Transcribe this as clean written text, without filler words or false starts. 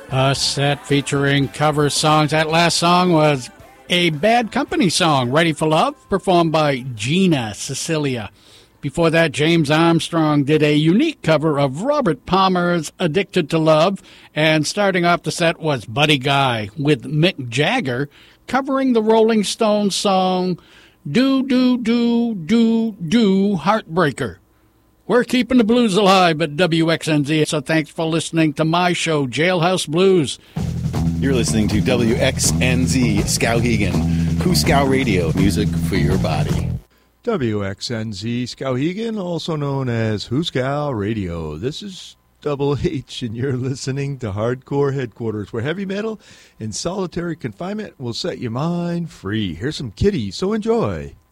A set featuring cover songs. That last song was a Bad Company song, Ready for Love, performed by Gina Cecilia. Before that, James Armstrong did a unique cover of Robert Palmer's Addicted to Love. And starting off the set was Buddy Guy with Mick Jagger covering the Rolling Stones song Do, Do, Do, Do, Do, Heartbreaker. We're keeping the blues alive at WXNZ, so thanks for listening to my show, Jailhouse Blues. You're listening to WXNZ Skowhegan, Hooskow Radio, music for your body. WXNZ Skowhegan, also known as Hooskow Radio. This is Double H, and you're listening to Hardcore Headquarters, where heavy metal in solitary confinement will set your mind free. Here's some Kitty, so enjoy.